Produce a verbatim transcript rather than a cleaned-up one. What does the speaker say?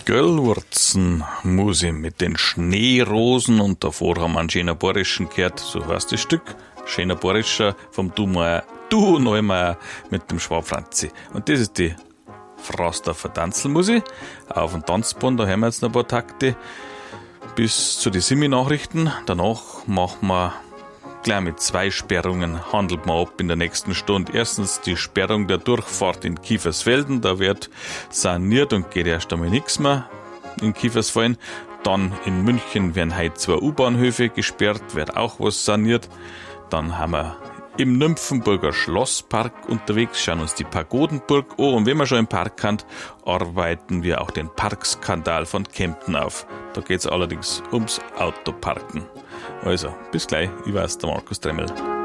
Göllwurzen Musi mit den Schneerosen und davor haben wir einen schönen Bayerischen gehört, so heißt das Stück. Schöner Bayerischer vom Dumeier, Du Neumeier mit dem Schwab-Franzi. Und das ist die Frasdorfer Tanzelmusi auf dem Tanzband. Da haben wir jetzt noch ein paar Takte bis zu den Simi-Nachrichten. Danach machen wir gleich mit zwei Sperrungen, handelt man ab in der nächsten Stunde. Erstens die Sperrung der Durchfahrt in Kiefersfelden, da wird saniert und geht erst einmal nichts mehr in Kiefersfelden. Dann in München werden heute zwei U-Bahnhöfe gesperrt, wird auch was saniert. Dann haben wir im Nymphenburger Schlosspark unterwegs, schauen uns die Pagodenburg an und wenn wir schon im Park sind, arbeiten wir auch den Parkskandal von Kempten auf. Da geht es allerdings ums Autoparken. Also, bis gleich, ich weiß, der Markus Dremmel.